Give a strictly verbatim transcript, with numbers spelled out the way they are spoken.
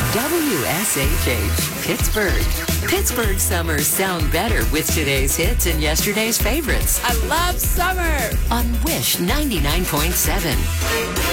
W S H H, Pittsburgh. Pittsburgh summers sound better with today's hits and yesterday's favorites I love summer. on Wish ninety-nine point seven.